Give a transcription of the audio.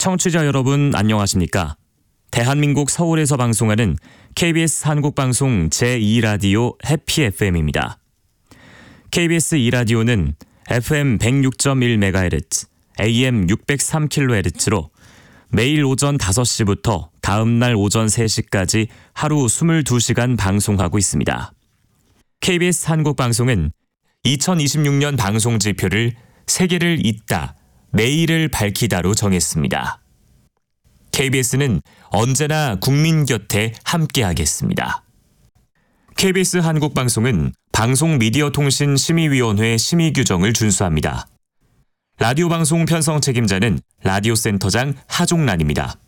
청취자 여러분 안녕하십니까? 대한민국 서울에서 방송하는 KBS 한국방송 제2라디오 해피 FM입니다. KBS 2라디오는 FM 106.1MHz, AM 603kHz로 매일 오전 5시부터 다음 날 오전 3시까지 하루 22시간 방송하고 있습니다. KBS 한국방송은 2026년 방송 지표를 세계를 잇다, 내일을 밝히다로 정했습니다. KBS는 언제나 국민 곁에 함께하겠습니다. KBS 한국방송은 방송미디어통신심의위원회 심의 규정을 준수합니다. 라디오 방송 편성 책임자는 라디오 센터장 하종란입니다.